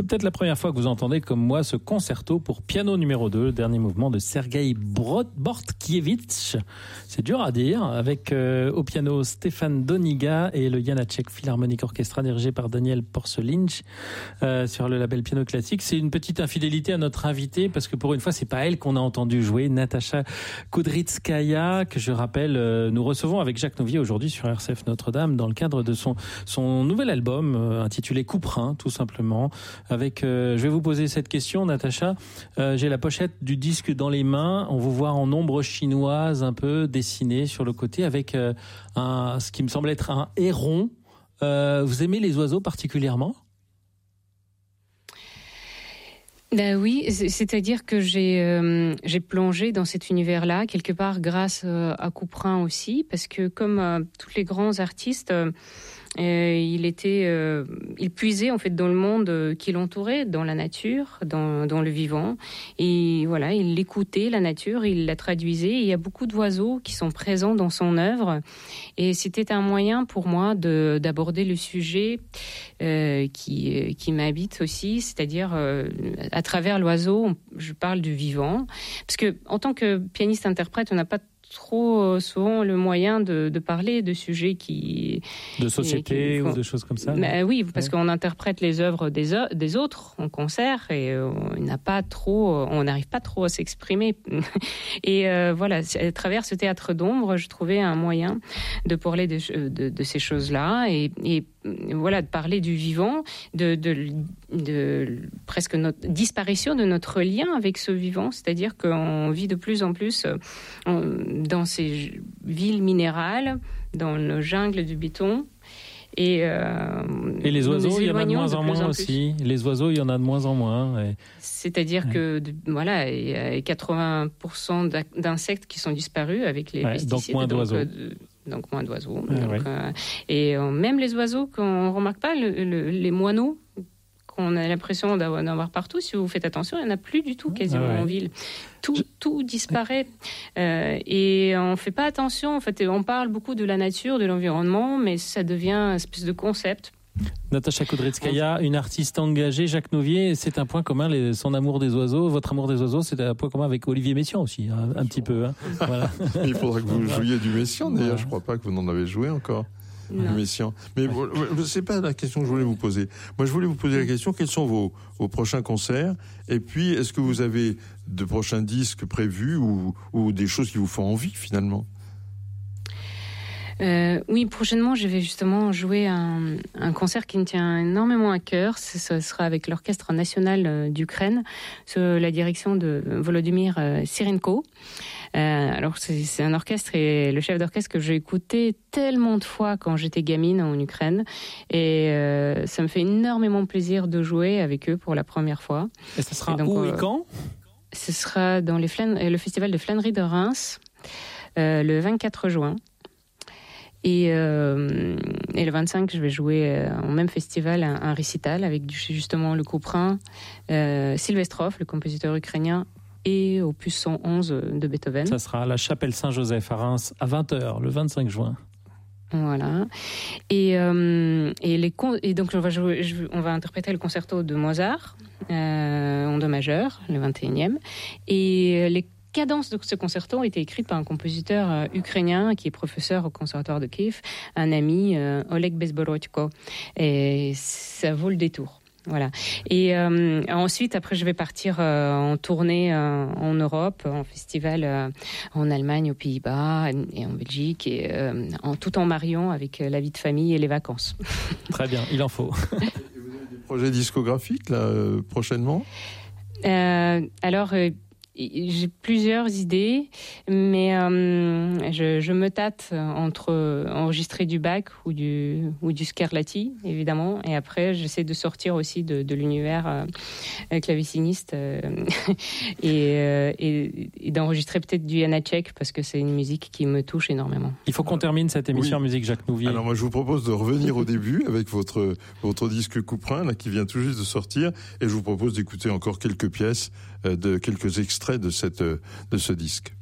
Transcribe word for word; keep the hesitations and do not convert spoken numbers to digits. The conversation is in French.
C'est peut-être la première fois que vous entendez, comme moi, ce concerto pour piano numéro deux, le dernier mouvement de Sergueï Bortkiewicz. C'est dur à dire, avec euh, au piano Stéphane Doniga et le Janáček Philharmonic Orchestra dirigé par Daniel Porcelinch euh, sur le label Piano Classique. C'est une petite infidélité à notre invitée parce que pour une fois, c'est pas elle qu'on a entendu jouer, Natacha Kudrytskaya, que je rappelle, euh, nous recevons avec Jacques Nouvier aujourd'hui sur R C F Notre-Dame dans le cadre de son, son nouvel album euh, intitulé Couperin, tout simplement. Avec, euh, je vais vous poser cette question, Natacha. Euh, j'ai la pochette du disque dans les mains. On vous voit en ombre chinoise un peu dessinée sur le côté avec euh, un, ce qui me semble être un héron. Euh, vous aimez les oiseaux particulièrement ? Ben oui, c'est-à-dire que j'ai euh, j'ai plongé dans cet univers-là quelque part grâce euh, à Couperin aussi, parce que comme euh, tous les grands artistes, euh, euh, il était, euh, il puisait en fait dans le monde euh, qui l'entourait, dans la nature, dans dans le vivant, et voilà, il écoutait la nature, il la traduisait. Et il y a beaucoup d'oiseaux qui sont présents dans son œuvre, et c'était un moyen pour moi de d'aborder le sujet euh, qui qui m'habite aussi, c'est-à-dire euh, à travers l'oiseau, je parle du vivant, parce que en tant que pianiste-interprète, on n'a pas trop euh, souvent le moyen de, de parler de sujets qui de société qui, qui, ou de choses comme ça. Bah, oui, parce ouais. qu'on interprète les œuvres des des autres en concert et euh, on n'a pas trop, on n'arrive pas trop à s'exprimer. Et euh, voilà, à travers ce théâtre d'ombre, je trouvais un moyen de parler de de, de ces choses-là et, et voilà, de parler du vivant, de, de, de presque notre disparition de notre lien avec ce vivant, c'est-à-dire qu'on vit de plus en plus dans ces villes minérales, dans nos jungles du béton. Et, euh, et les oiseaux, il y en a de moins en moins aussi. Les oiseaux, il y en a de moins en moins. Et... C'est-à-dire ouais. que de, voilà, il y a quatre-vingts pour cent d'insectes qui sont disparus avec les ouais, pesticides. Donc moins d'oiseaux. Donc, euh, donc moins d'oiseaux. Ah, donc, ouais. euh, et euh, même les oiseaux qu'on ne remarque pas, le, le, les moineaux, qu'on a l'impression d'avoir, d'avoir partout, si vous faites attention, il n'y en a plus du tout quasiment ah, ouais. en ville. Tout, Je... tout disparaît. Euh, et on ne fait pas attention. En fait, on parle beaucoup de la nature, de l'environnement, mais ça devient une espèce de concept. Natacha Kudrytskaya, une artiste engagée. Jacques Nouvier, c'est un point commun, les, son amour des oiseaux. Votre amour des oiseaux, c'est un point commun avec Olivier Messiaen aussi, un, un petit peu. Hein. Voilà. Il faudra que vous jouiez du Messiaen, d'ailleurs. Je ne crois pas que vous n'en avez joué encore. Non. Messiaen. Mais ouais. c'est pas la question que je voulais vous poser. Moi, je voulais vous poser la question, quels sont vos, vos prochains concerts? Et puis, est-ce que vous avez de prochains disques prévus ou, ou des choses qui vous font envie, finalement? Euh, oui, prochainement, je vais justement jouer un, un concert qui me tient énormément à cœur. Ce, ce sera avec l'Orchestre national d'Ukraine, sous la direction de Volodymyr Sirenko. Euh, alors, c'est, c'est un orchestre et le chef d'orchestre que j'ai écouté tellement de fois quand j'étais gamine en Ukraine. Et euh, ça me fait énormément plaisir de jouer avec eux pour la première fois. Et ça sera et donc, où euh, et quand? Ce sera dans les Flan- le festival de flânerie de Reims, euh, le vingt-quatre juin. Et, euh, et le vingt-cinq, je vais jouer euh, au même festival un, un récital avec justement le Couperin, euh, Sylvestrov, le compositeur ukrainien, et opus cent onze de Beethoven. Ça sera à la chapelle Saint-Joseph à Reims à vingt heures le vingt-cinq juin. Voilà. Et, euh, et, les con- et donc on va, jouer, je, on va interpréter le concerto de Mozart euh, en do majeur, le vingt et unième. Et les cadences de ce concerto ont été écrites par un compositeur euh, ukrainien qui est professeur au conservatoire de Kiev, un ami, euh, Oleg Bezborodko. Et ça vaut le détour. Voilà. Et euh, ensuite, après, je vais partir euh, en tournée euh, en Europe, en festival euh, en Allemagne, aux Pays-Bas et en Belgique, et euh, en, tout en mariant avec euh, la vie de famille et les vacances. Très bien, il en faut. Et vous avez des projets discographiques là euh, prochainement? euh, Alors. Euh, J'ai plusieurs idées, mais euh, je, je me tâte entre enregistrer du Bach ou du, ou du Scarlatti, évidemment. Et après, j'essaie de sortir aussi de, de l'univers euh, claveciniste euh, et, euh, et, et d'enregistrer peut-être du Janáček, parce que c'est une musique qui me touche énormément. Il faut qu'on termine cette émission oui. Musique Jacques Nouvier. Alors moi, je vous propose de revenir au début avec votre, votre disque Couperin, là, qui vient tout juste de sortir. Et je vous propose d'écouter encore quelques pièces, euh, de quelques extraits de cette de ce disque.